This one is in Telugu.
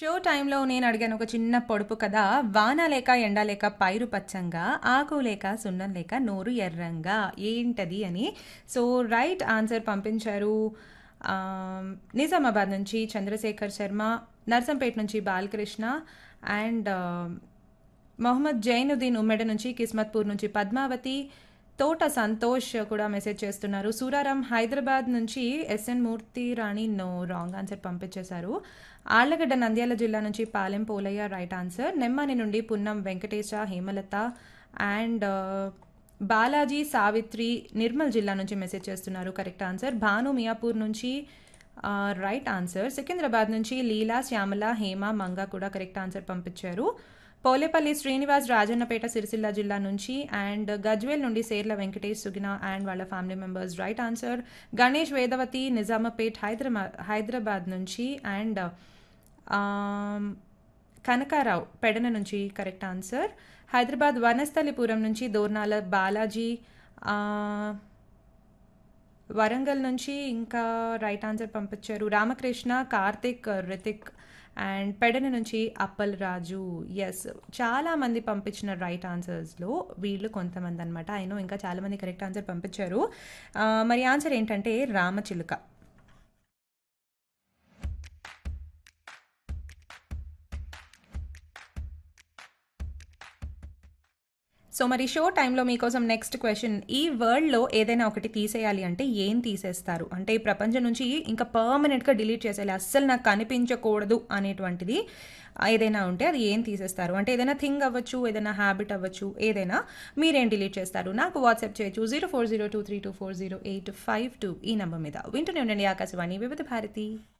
షో టైంలో నేను అడిగాను ఒక చిన్న పొడుపు కదా. వాన లేక ఎండ లేక పైరు పచ్చంగా, ఆకు లేక సున్నం లేక నోరు ఎర్రంగా ఏంటది అని. సో రైట్ ఆన్సర్ పంపించారు. నిజామాబాద్ నుంచి చంద్రశేఖర్ శర్మ, నర్సంపేట నుంచి బాలకృష్ణ అండ్ మొహమ్మద్ జైనుద్దీన్ ఉమ్మెడ నుంచి, కిస్మత్పూర్ నుంచి పద్మావతి, తోట సంతోష్ కూడా మెసేజ్ చేస్తున్నారు. సూరారం హైదరాబాద్ నుంచి ఎస్ఎన్ మూర్తి రాణి నో రాంగ్ ఆన్సర్ పంపించేశారు. ఆళ్లగడ్డ నంద్యాల జిల్లా నుంచి పాలెం పోలయ్య రైట్ ఆన్సర్. నెమ్మని నుండి పున్నం వెంకటేశ, హేమలత అండ్ బాలాజీ సావిత్రి నిర్మల్ జిల్లా నుంచి మెసేజ్ చేస్తున్నారు. Correct answer. భాను మియాపూర్ నుంచి రైట్ ఆన్సర్. సికింద్రాబాద్ నుంచి లీలా, శ్యామల, హేమ, మంగ కూడా కరెక్ట్ ఆన్సర్ పంపించారు. పోలేపల్లి శ్రీనివాస్ రాజన్నపేట సిరిసిల్ల జిల్లా నుంచి అండ్ గజ్వేల్ నుండి సేర్ల వెంకటేష్, సుగిన అండ్ వాళ్ళ family members right answer. Ganesh Vedavathi Nizampet Hyderabad నుంచి అండ్ కనకారావు పెడన నుంచి కరెక్ట్ ఆన్సర్. హైదరాబాద్ వనస్థలిపురం నుంచి దోర్నాల బాలాజీ, వరంగల్ నుంచి ఇంకా రైట్ ఆన్సర్ పంపించారు. రామకృష్ణ, కార్తిక్, రితిక్ అండ్ పెడన నుంచి అప్పల్ రాజు. ఎస్, చాలామంది పంపించిన రైట్ ఆన్సర్స్లో వీళ్ళు కొంతమంది అనమాట. అయినో ఇంకా చాలామంది కరెక్ట్ ఆన్సర్ పంపించారు. మరి ఆన్సర్ ఏంటంటే రామచిలుక. సో మరి షో టైంలో మీకోసం నెక్స్ట్ క్వశ్చన్. ఈ వరల్డ్లో ఏదైనా ఒకటి తీసేయాలి అంటే ఏం తీసేస్తారు? అంటే ఈ ప్రపంచం నుంచి ఇంకా పర్మనెంట్గా డిలీట్ చేసేయాలి, అస్సలు నాకు కనిపించకూడదు అనేటువంటిది ఏదైనా ఉంటే అది ఏం తీసేస్తారు? అంటే ఏదైనా థింగ్ అవ్వచ్చు, ఏదైనా హ్యాబిట్ అవ్వచ్చు, ఏదైనా మీరేం డిలీట్ చేస్తారు? నాకు వాట్సాప్ చేయొచ్చు 0402324085 ఈ నెంబర్ మీద. వింటూనే ఉండండి ఆకాశవాణి వివిధ భారతి.